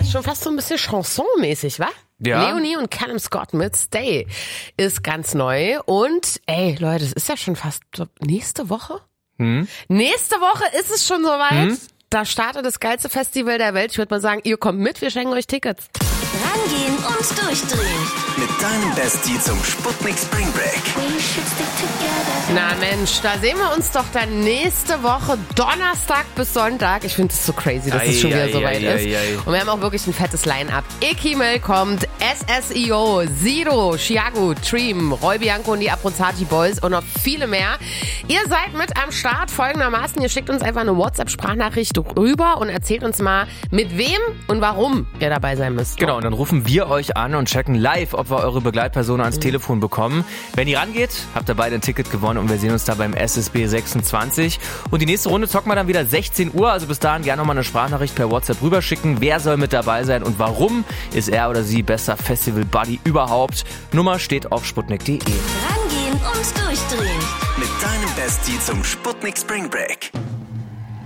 ist schon fast so ein bisschen Chanson-mäßig, wa? Ja. Leonie und Callum Scott mit Stay ist ganz neu. Und, ey, Leute, es ist ja schon fast nächste Woche. Nächste Woche ist es schon soweit. Da startet das geilste Festival der Welt. Ich würde mal sagen, ihr kommt mit, wir schenken euch Tickets. Rangehen und durchdrehen. Mit deinem Bestie zum Sputnik Spring Break. Na Mensch, da sehen wir uns doch dann nächste Woche Donnerstag bis Sonntag. Ich finde es so crazy, dass es schon wieder so weit ist. Und wir haben auch wirklich ein fettes Line-Up. Ikimel kommt, SSIO, Sido, Chiago, Dream, Roy Bianco und die Abruzzati Boys und noch viele mehr. Ihr seid mit am Start folgendermaßen. Ihr schickt uns einfach eine WhatsApp-Sprachnachricht rüber und erzählt uns mal, mit wem und warum ihr dabei sein müsst. Genau, und dann rufen wir euch an und checken live, ob wir eure Begleitperson ans Telefon bekommen. Wenn ihr rangeht, habt ihr beide ein Ticket gewonnen und wir sehen uns da beim SSB 26. Und die nächste Runde zocken wir dann wieder 16 Uhr. Also bis dahin gerne nochmal eine Sprachnachricht per WhatsApp rüberschicken. Wer soll mit dabei sein und warum ist er oder sie bester Festival-Buddy überhaupt? Nummer steht auf sputnik.de. Rangehen und durchdrehen. Mit deinem Bestie zum Sputnik Spring Break.